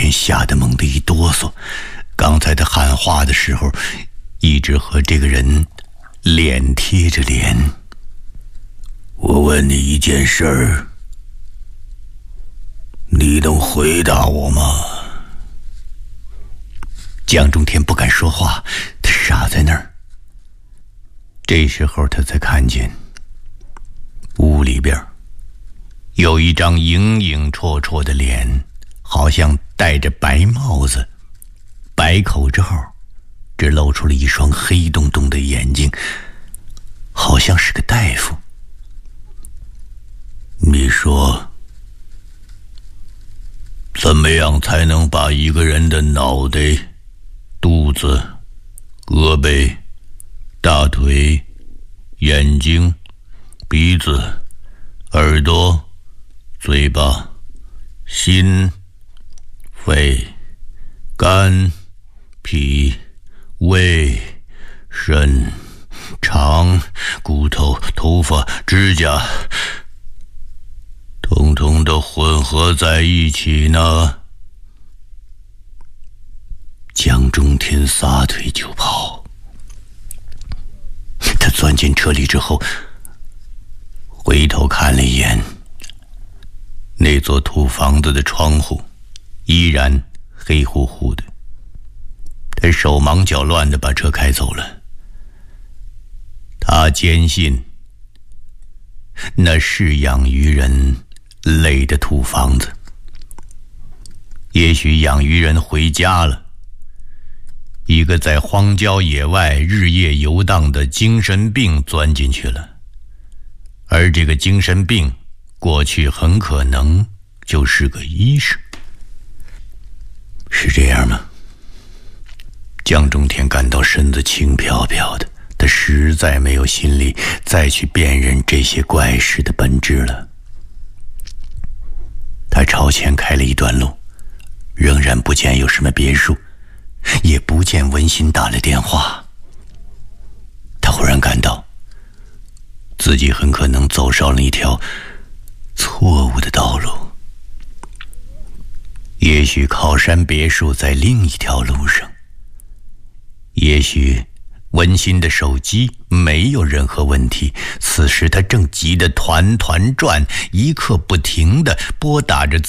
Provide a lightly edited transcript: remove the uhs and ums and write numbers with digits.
天吓得猛地一哆嗦。刚才他喊话的时候，一直和这个人脸贴着脸。我问你一件事儿，你能回答我吗？蒋中天不敢说话，他傻在那儿。这时候他才看见屋里边有一张影影绰绰的脸，好像戴着白帽子、白口罩，只露出了一双黑洞洞的眼睛，好像是个大夫。你说，怎么样才能把一个人的脑袋、肚子、胳膊、大腿、眼睛、鼻子、耳朵、嘴巴、心、肺、肝、脾、胃、肾、肠、骨头、头发、指甲，统统都混合在一起呢？蒋中天撒腿就跑。他钻进车里之后，回头看了一眼那座土房子的窗户，依然黑乎乎的。他手忙脚乱地把车开走了。他坚信那是养鱼人垒的土房子。也许养鱼人回家了，一个在荒郊野外日夜游荡的精神病钻进去了，而这个精神病过去很可能就是个医生。是这样吗？蒋中天感到身子轻飘飘的，他实在没有心力再去辨认这些怪事的本质了。他朝前开了一段路，仍然不见有什么别墅，也不见文心打了电话。他忽然感到自己很可能走上了一条错误的道路。也许靠山别墅在另一条路上，也许文心的手机没有任何问题，此时他正急得团团转，一刻不停地拨打着